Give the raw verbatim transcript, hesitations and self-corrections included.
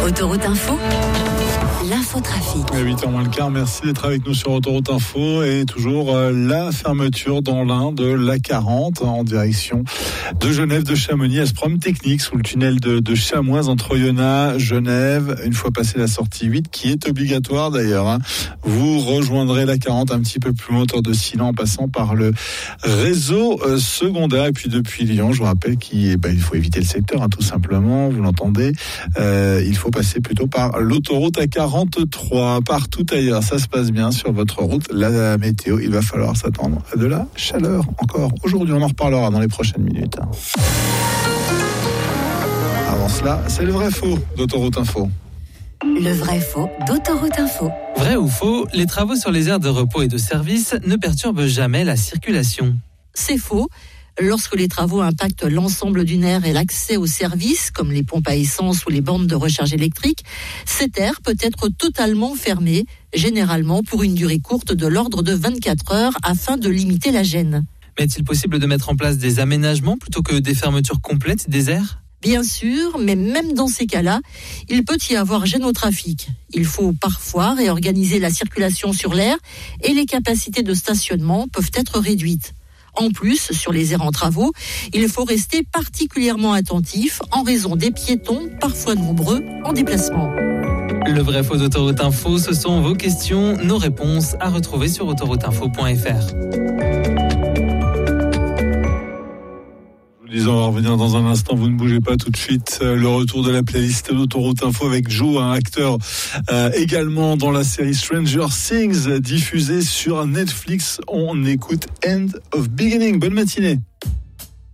Autoroute Info, l'infotrafic. À huit heures moins le quart, merci d'être avec nous sur Autoroute Info. Et toujours euh, la fermeture dans l'Ain de l'A quarante en direction de Genève, de Chamonix. Elle se promène technique sous le tunnel de, de Chamoise entre Oyonnax, Genève. Une fois passé la sortie huit, qui est obligatoire d'ailleurs, hein, vous rejoindrez l'A quarante un petit peu plus loin, autour de Silan, en passant par le réseau euh, secondaire. Et puis depuis Lyon, je vous rappelle qu'il ben, il faut éviter le secteur, hein, tout simplement. Vous l'entendez, euh, il faut passer plutôt par l'autoroute A quarante-trois. Partout ailleurs, ça se passe bien sur votre route. La météo, il va falloir s'attendre à de la chaleur encore. Aujourd'hui, on en reparlera dans les prochaines minutes. Avant cela, c'est le vrai faux d'Autoroute Info. Le vrai faux d'Autoroute Info. Vrai ou faux, les travaux sur les aires de repos et de service ne perturbent jamais la circulation. C'est faux. Lorsque les travaux impactent l'ensemble d'une aire et l'accès aux services, comme les pompes à essence ou les bornes de recharge électrique, cette aire peut être totalement fermée, généralement pour une durée courte de l'ordre de vingt-quatre heures, afin de limiter la gêne. Mais est-il possible de mettre en place des aménagements plutôt que des fermetures complètes des aires ? Bien sûr, mais même dans ces cas-là, il peut y avoir gêne au trafic. Il faut parfois réorganiser la circulation sur l'aire et les capacités de stationnement peuvent être réduites. En plus, sur les aires en travaux, il faut rester particulièrement attentif en raison des piétons, parfois nombreux, en déplacement. Le vrai faux d'Autoroute Info, ce sont vos questions, nos réponses à retrouver sur autoroute info point f r. Disons, on va revenir dans un instant, vous ne bougez pas tout de suite. Le retour de la playlist d'Autoroute Info avec Joe, un acteur euh, également dans la série Stranger Things, diffusée sur Netflix. On écoute End of Beginning. Bonne matinée.